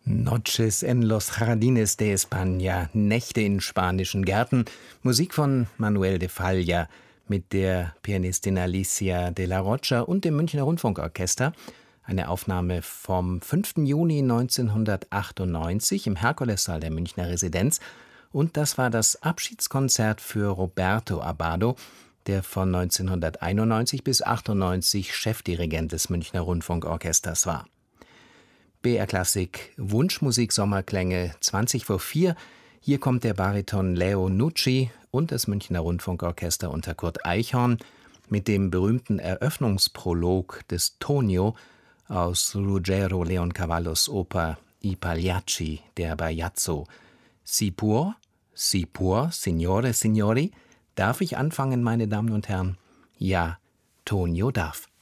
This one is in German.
Noches en los Jardines de España, Nächte in spanischen Gärten, Musik von Manuel de Falla mit der Pianistin Alicia de la Rocha und dem Münchner Rundfunkorchester. Eine Aufnahme vom 5. Juni 1998 im Herkulessaal der Münchner Residenz. Und das war das Abschiedskonzert für Roberto Abbado, der von 1991 bis 1998 Chefdirigent des Münchner Rundfunkorchesters war. BR Klassik Wunschmusik Sommerklänge 4:20. Hier kommt der Bariton Leo Nucci und das Münchner Rundfunkorchester unter Kurt Eichhorn mit dem berühmten Eröffnungsprolog des Tonio aus Ruggero Leoncavallos Oper I Pagliacci der Baiazzo. Si può, signore, signori? Darf ich anfangen, meine Damen und Herren? Ja, Tonio darf.